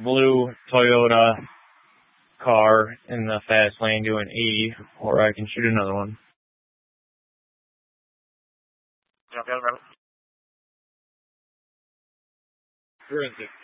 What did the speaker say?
blue Toyota car in the fast lane doing 80, or I can shoot another one. Jump out, Robert. Forensic.